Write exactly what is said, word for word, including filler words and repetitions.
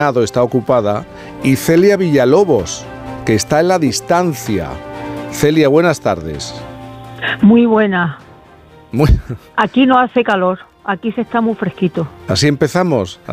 está ocupada, y Celia Villalobos, que está en la distancia. Celia, buenas tardes. Muy buena. Muy... Aquí no hace calor, aquí se está muy fresquito. Así empezamos.